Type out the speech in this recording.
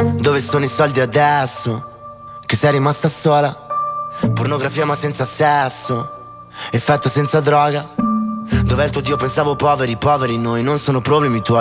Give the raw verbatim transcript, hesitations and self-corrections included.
Dove sono i soldi adesso? Che sei rimasta sola? Pornografia ma senza sesso, effetto senza droga. Dov'è il tuo Dio? Pensavo poveri, poveri noi, non sono problemi tuoi.